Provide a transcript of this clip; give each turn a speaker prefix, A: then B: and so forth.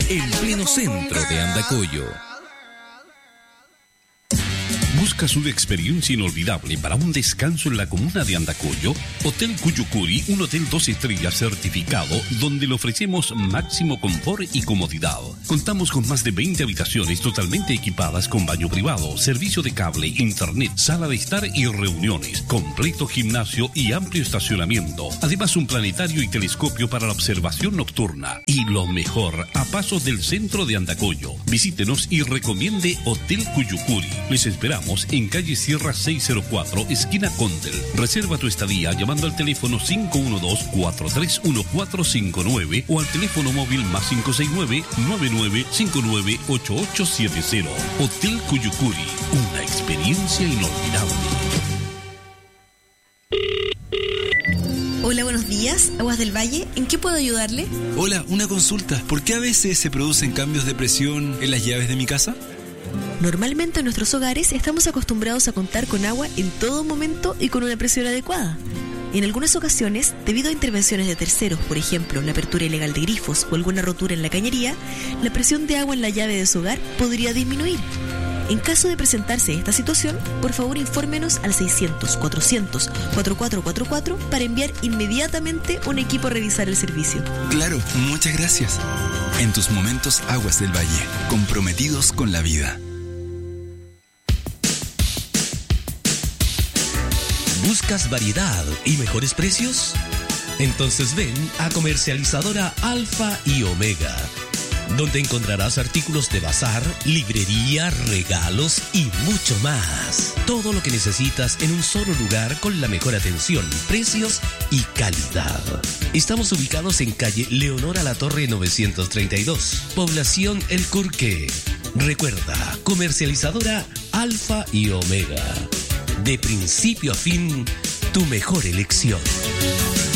A: en pleno centro de Andacollo. ¿Buscas una experiencia inolvidable para un descanso en la comuna de Andacollo? Hotel Cuyucuri, un hotel 2 estrellas certificado, donde le ofrecemos máximo confort y comodidad. Contamos con más de 20 habitaciones totalmente equipadas con baño privado, servicio de cable, internet, sala de estar y reuniones, completo gimnasio y amplio estacionamiento. Además, un planetario y telescopio para la observación nocturna. Y lo mejor, a pasos del centro de Andacollo. Visítenos y recomiende Hotel Cuyucuri. Les esperamos en calle Sierra 604, esquina Condel. Reserva tu estadía llamando al teléfono 512-431459 o al teléfono móvil más 569-9959-8870. Hotel Cuyucuri, una experiencia inolvidable.
B: Hola, buenos días. Aguas del Valle, ¿en qué puedo ayudarle?
C: Hola, una consulta. ¿Por qué a veces se producen cambios de presión en las llaves de mi casa?
B: Normalmente en nuestros hogares estamos acostumbrados a contar con agua en todo momento y con una presión adecuada. En algunas ocasiones, debido a intervenciones de terceros, por ejemplo, la apertura ilegal de grifos o alguna rotura en la cañería, la presión de agua en la llave de su hogar podría disminuir. En caso de presentarse esta situación, por favor infórmenos al 600-400-4444 para enviar inmediatamente un equipo a revisar el servicio.
C: Claro, muchas gracias. En tus momentos, Aguas del Valle, comprometidos con la vida.
D: ¿Buscas variedad y mejores precios? Entonces ven a Comercializadora Alfa y Omega, donde encontrarás artículos de bazar, librería, regalos y mucho más. Todo lo que necesitas en un solo lugar con la mejor atención, precios y calidad. Estamos ubicados en calle Leonor Alatorre 932, población El Curque. Recuerda, Comercializadora Alfa y Omega. De principio a fin, tu mejor elección.